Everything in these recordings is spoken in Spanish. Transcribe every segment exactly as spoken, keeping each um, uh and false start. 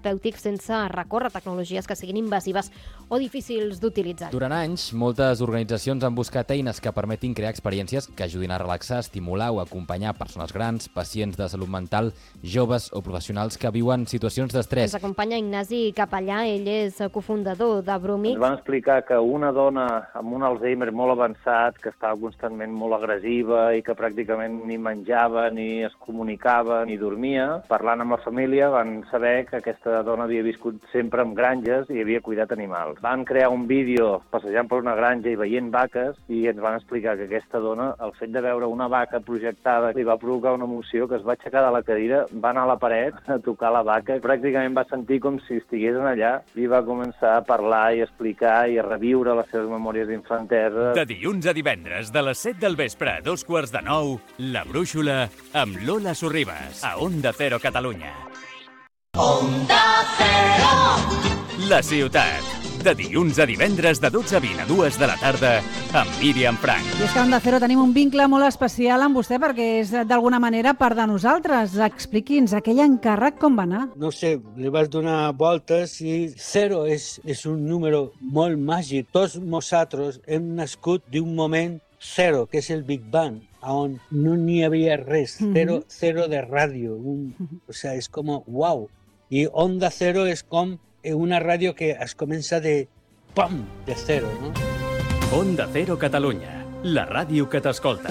terapèutic sense recórrer a tecnologies que siguin invasives o difícils d'utilitzar. Durant anys, moltes organitzacions han buscat eines que permetin crear experiències que ajudin a relaxar, estimular o acompanyar persones grans, pacients de salut mental, joves o professionals que viuen situacions d'estrès. Ens acompanya Ignasi Capellà, ell és cofundador de Brumix. Ens van explicar que una dona amb un Alzheimer molt avançat, que estava constantment molt agressiva i que pràcticament ni menjava, ni es comunicava, ni dormia, parlant amb la família van saber que aquesta dona havia viscut sempre en granges i havia cuidat animals. Van crear un vídeo passejant per una granja i veient vaques i ens van explicar que aquesta dona, el fet de veure una vaca projectada, li va provocar una emoció que es va aixecar de la cadira, va anar a la paret a tocar la vaca, pràcticament va sentir com si estigués allà i va començar a parlar i a explicar i a reviure les seves memòries d'infantesa. De dilluns a divendres, de les set del vespre a dos quarts de nou, La Brúixola amb Lola Sorribas, a Onda Cero Catalunya. Onda Cero! La ciutat. De dilluns a divendres de dotze a vint a dues de la tarda amb Míriam Frank. I és que a Onda Cero tenim un vincle molt especial amb vostè perquè és d'alguna manera part de nosaltres. Expliqui'ns aquell encàrrec com va anar. No sé, li vaig donar voltes i zero és, és un número molt màgic. Tots nosaltres hem nascut d'un moment zero, que és el Big Bang, on no n'hi havia res, zero, zero de ràdio. Un, o sea, és com, uau. I Onda Cero és com una ràdio que es comença de pam, de zero, no? Onda Cero Catalunya, la ràdio que t'escolta.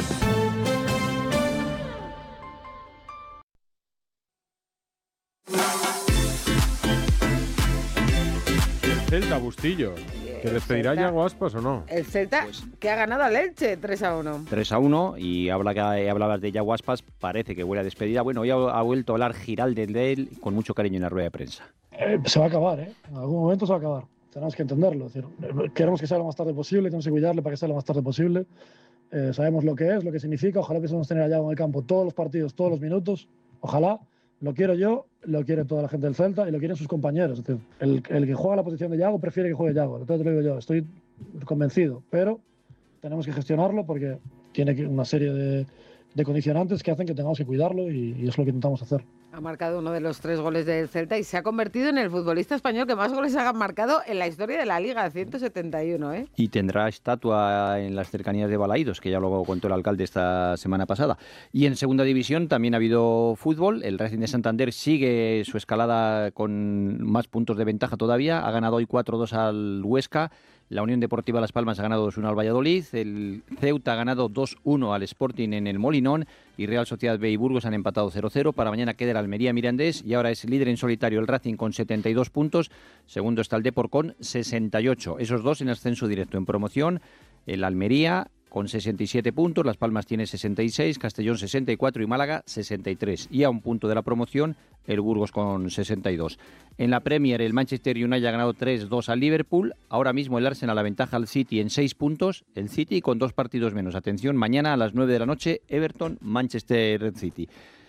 Celta, Bustillo. ¿Que despedirá ya Aspas o no? El Celta, pues, que ha ganado al Elche tres a uno. tres a uno, y habla que hablabas de Yago Aspas, parece que huele a despedida. Bueno, hoy ha, ha vuelto a hablar Giraldez de él con mucho cariño en la rueda de prensa. Eh, se va a acabar, ¿eh? En algún momento se va a acabar. Tenemos que entenderlo. Es decir, queremos que sea lo más tarde posible, tenemos que cuidarle para que sea lo más tarde posible. Eh, sabemos lo que es, lo que significa. Ojalá pudiésemos tener a Yago en el campo todos los partidos, todos los minutos. Ojalá. Lo quiero yo, lo quiere toda la gente del Celta y lo quieren sus compañeros. Es decir, el, el que juega la posición de Yago prefiere que juegue Yago. Entonces te lo digo yo, estoy convencido. Pero tenemos que gestionarlo porque tiene una serie de, de condicionantes que hacen que tengamos que cuidarlo y, y es lo que intentamos hacer. Ha marcado uno de los tres goles del Celta y se ha convertido en el futbolista español que más goles ha marcado en la historia de la Liga, ciento setenta y uno, ¿eh? Y tendrá estatua en las cercanías de Balaídos, que ya lo contó el alcalde esta semana pasada. Y en segunda división también ha habido fútbol. El Racing de Santander sigue su escalada con más puntos de ventaja todavía. Ha ganado hoy cuatro dos al Huesca. La Unión Deportiva Las Palmas ha ganado dos uno al Valladolid, el Ceuta ha ganado dos uno al Sporting en el Molinón y Real Sociedad B y Burgos han empatado cero cero. Para mañana queda el Almería Mirandés y ahora es líder en solitario el Racing con setenta y dos puntos, segundo está el Depor con sesenta y ocho. Esos dos en ascenso directo. En promoción, el Almería con sesenta y siete puntos, Las Palmas tiene sesenta y seis, Castellón sesenta y cuatro y Málaga sesenta y tres. Y a un punto de la promoción, el Burgos con sesenta y dos. En la Premier, el Manchester United ha ganado tres dos al Liverpool. Ahora mismo el Arsenal aventaja al City en seis puntos. El City con dos partidos menos. Atención, mañana a las nueve de la noche, Everton, Manchester City.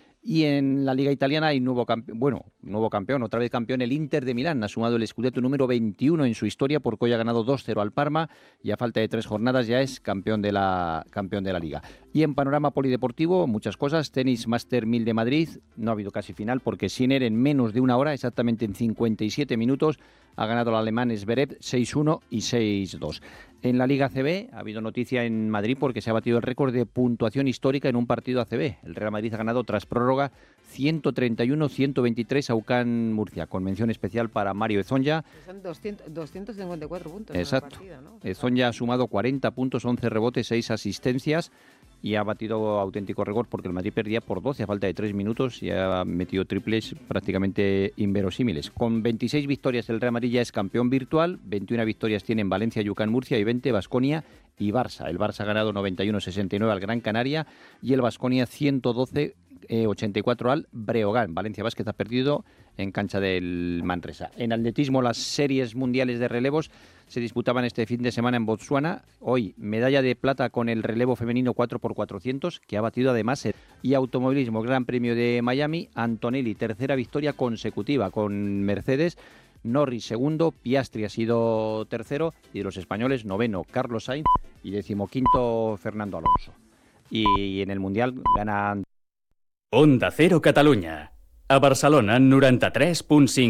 Y en la Liga Italiana hay nuevo campeón, bueno, nuevo campeón, otra vez campeón, el Inter de Milán. Ha sumado el Scudetto número veintiuno en su historia porque hoy ha ganado dos cero al Parma y a falta de tres jornadas ya es campeón de la, campeón de la Liga. Y en panorama polideportivo, muchas cosas. Tenis Master mil de Madrid, no ha habido casi final porque Sinner en menos de una hora, exactamente en cincuenta y siete minutos, ha ganado el alemán Zverev seis uno y seis dos. En la Liga A C B ha habido noticia en Madrid porque se ha batido el récord de puntuación histórica en un partido A C B. El Real Madrid ha ganado tras prórroga ciento treinta y uno a ciento veintitrés a U C A N Murcia, con mención especial para Mario Ezonja. Son doscientos cincuenta y cuatro puntos. Exacto. En la partida, ¿no? Ezonja ha sumado cuarenta puntos, once rebotes, seis asistencias y ha batido auténtico récord porque el Madrid perdía por doce a falta de tres minutos y ha metido triples prácticamente inverosímiles. Con veintiséis victorias el Real Madrid ya es campeón virtual, veintiuna victorias tienen Valencia y U C A N Murcia y veinte Baskonia y Barça. El Barça ha ganado noventa y uno a sesenta y nueve al Gran Canaria y el Baskonia ciento doce a ochenta y cuatro al Breogán. Valencia Vázquez ha perdido en cancha del Manresa. En atletismo, las series mundiales de relevos se disputaban este fin de semana en Botsuana. Hoy, medalla de plata con el relevo femenino cuatro por cuatrocientos, que ha batido además. Y automovilismo, Gran Premio de Miami, Antonelli, tercera victoria consecutiva con Mercedes. Norris segundo, Piastri ha sido tercero y de los españoles noveno Carlos Sainz y decimoquinto Fernando Alonso. Y en el Mundial ganan... Onda Cero Catalunya. A Barcelona, noranta-tres punt cinc.